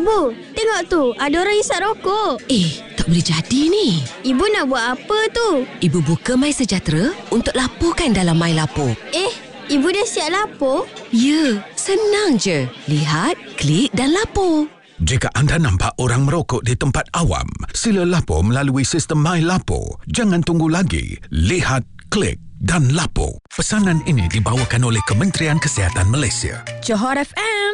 Ibu, tengok tu, ada orang isap rokok. Tak boleh jadi ni. Ibu nak buat apa tu? Ibu buka My Sejahtera untuk laporkan dalam My Lapor. Ibu dah siap lapor? Ya, senang je. Lihat, klik dan lapor. Jika anda nampak orang merokok di tempat awam, sila lapor melalui sistem My Lapor. Jangan tunggu lagi. Lihat, klik dan lapor. Pesanan ini dibawakan oleh Kementerian Kesihatan Malaysia. Johor FM.